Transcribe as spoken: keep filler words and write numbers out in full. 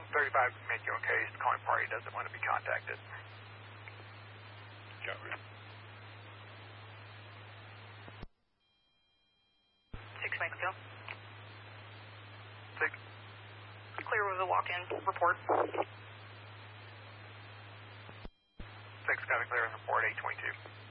thirty-five making a case, the calling party doesn't want to be contacted. Copy. Six Mexico. Six. Clear with a walk-in report. Six, got a clear and report, eight twenty-two.